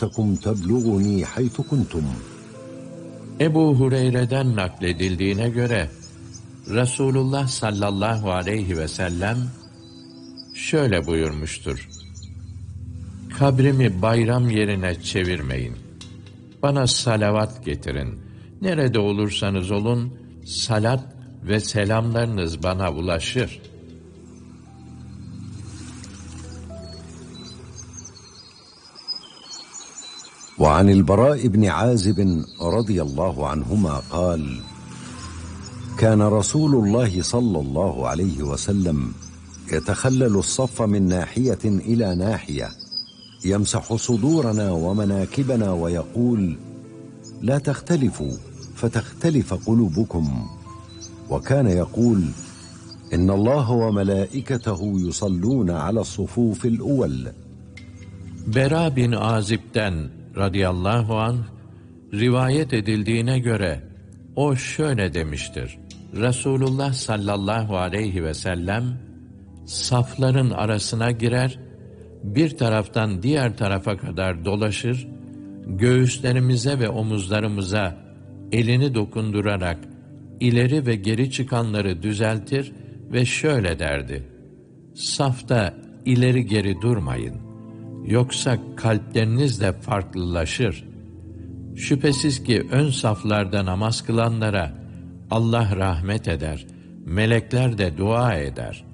صلاتكم تبلغني حيث كنتم. Ebu Hureyre'den nakledildiğine göre Resulullah sallallahu aleyhi ve sellem şöyle buyurmuştur: Kabrimi bayram yerine çevirmeyin. Bana salavat getirin. Nerede olursanız olun, salat ve selamlarınız bana ulaşır. وعن البراء بن عازب رضي الله عنهما قال: كان رسول الله صلى الله عليه وسلم يتخلل الصف من ناحية إلى ناحية يمسح صدورنا ومناكبنا ويقول: لا تختلفوا فتختلف قلوبكم. وكان يقول: إن الله وملائكته يصلون على الصفوف الأول. Bera bin Azib'den radıyallahu anh rivayet edildiğine göre o şöyle demiştir: Resulullah sallallahu aleyhi ve sellem safların arasına girer, bir taraftan diğer tarafa kadar dolaşır, göğüslerimize ve omuzlarımıza elini dokundurarak ileri ve geri çıkanları düzeltir ve şöyle derdi: Safta ileri geri durmayın, yoksa kalpleriniz de farklılaşır. Şüphesiz ki ön saflarda namaz kılanlara Allah rahmet eder, melekler de dua eder.